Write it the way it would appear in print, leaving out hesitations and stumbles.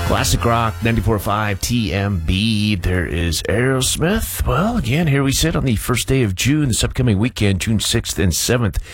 Classic Rock 94.5 TMB. There is Aerosmith. Well, again, here we sit on the first day of June, this upcoming weekend, June 6th and 7th.